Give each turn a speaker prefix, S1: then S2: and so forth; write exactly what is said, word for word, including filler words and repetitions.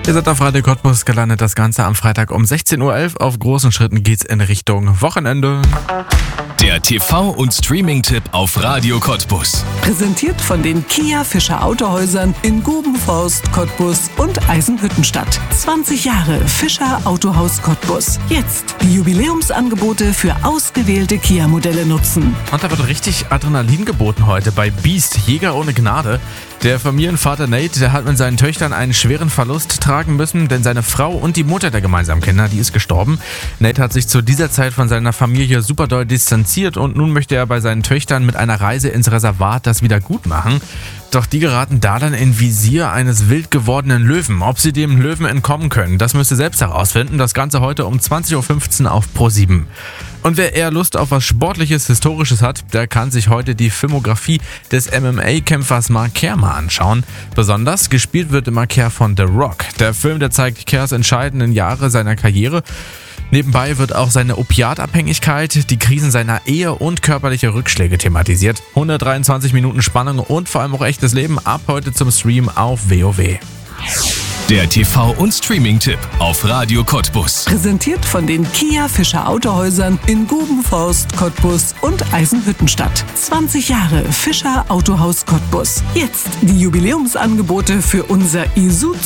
S1: Ihr seid auf Radio Cottbus gelandet, das Ganze am Freitag um sechzehn Uhr elf. Auf großen Schritten geht's in Richtung Wochenende.
S2: Der T V- und Streaming-Tipp auf Radio Cottbus.
S3: Präsentiert von den Kia Fischer Autohäusern in Gubenforst, Cottbus und Eisenhüttenstadt. zwanzig Jahre Fischer Autohaus Cottbus. Jetzt die Jubiläumsangebote für ausgewählte Kia-Modelle nutzen.
S1: Und da wird richtig Adrenalin geboten heute bei Beast, Jäger ohne Gnade. Der Familienvater Nate, der hat mit seinen Töchtern einen schweren Verlust tragen müssen, denn seine Frau und die Mutter der gemeinsamen Kinder, die ist gestorben. Nate hat sich zu dieser Zeit von seiner Familie super doll distanziert und nun möchte er bei seinen Töchtern mit einer Reise ins Reservat das wieder gut machen. Doch die geraten da dann in Visier eines wild gewordenen Löwen. Ob sie dem Löwen entkommen können, das müsst ihr selbst herausfinden. Das Ganze heute um zwanzig Uhr fünfzehn auf ProSieben. Und wer eher Lust auf was Sportliches, Historisches hat, der kann sich heute die Filmografie des M M A-Kämpfers Mark Kerr mal anschauen. Besonders gespielt wird Mark Kerr von The Rock. Der Film, der zeigt Kerrs entscheidenden Jahre seiner Karriere. Nebenbei wird auch seine Opiatabhängigkeit, die Krisen seiner Ehe und körperliche Rückschläge thematisiert. hundertdreiundzwanzig Minuten Spannung und vor allem auch echtes Leben ab heute zum Stream auf W O W.
S2: Der T V- und Streaming-Tipp auf Radio Cottbus.
S3: Präsentiert von den Kia Fischer Autohäusern in Gubenforst, Cottbus und Eisenhüttenstadt. zwanzig Jahre Fischer Autohaus Cottbus. Jetzt die Jubiläumsangebote für unser Isuzu